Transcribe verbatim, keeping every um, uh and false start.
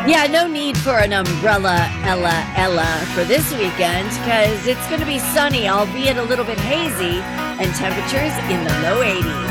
Yeah, no need for an umbrella, Ella, Ella, for this weekend because it's going to be sunny, albeit a little bit hazy, and temperatures in the low eighties.